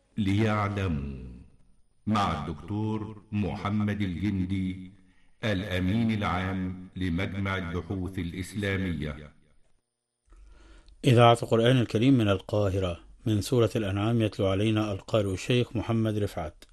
ليعلموا، مع الدكتور محمد الجندي، الأمين العام لمجمع البحوث الإسلامية. إذاعة القرآن الكريم من القاهرة، من سورة الأنعام، يتلو علينا القارئ الشيخ محمد رفعت.